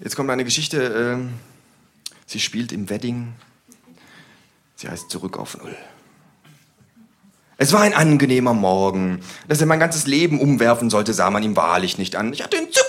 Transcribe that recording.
Jetzt kommt eine Geschichte. Sie spielt im Wedding. Sie heißt Zurück auf Null. Es war ein angenehmer Morgen. Dass er mein ganzes Leben umwerfen sollte, sah man ihm wahrlich nicht an. Ich hatte